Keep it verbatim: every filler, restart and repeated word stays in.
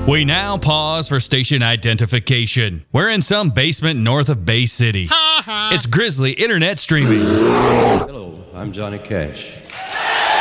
We now pause for station identification. We're in some basement north of Bay City. It's Grizzly Internet Streaming. Hello, I'm Johnny Cash.